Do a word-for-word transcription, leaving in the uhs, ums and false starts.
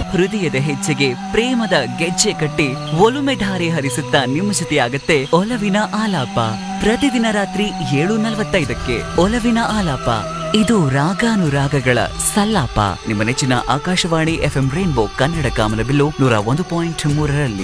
ಹೃದಯದ ಹೆಜ್ಜೆಗೆ ಪ್ರೇಮದ ಗೆಜ್ಜೆ ಕಟ್ಟಿ ಒಲುಮೆ ಧಾರೆ ಹರಿಸುತ್ತಾ ನಿಮ್ಮ ಜೊತೆಯಾಗತ್ತೆ ಒಲವಿನ ಆಲಾಪ. ಪ್ರತಿದಿನ ರಾತ್ರಿ ಏಳು ನಲವತ್ತೈದಕ್ಕೆ ಒಲವಿನ ಆಲಾಪ. ಇದು ರಾಗಾನುರಾಗಗಳ ಸಲ್ಲಾಪ. ನಿಮ್ಮ ನೆಚ್ಚಿನ Akashvani F M rainbow Kannada ಕಾಮನಬಿಲ್ಲು ನೂರ ಒಂದು ಪಾಯಿಂಟ್ ಮೂರರಲ್ಲಿ.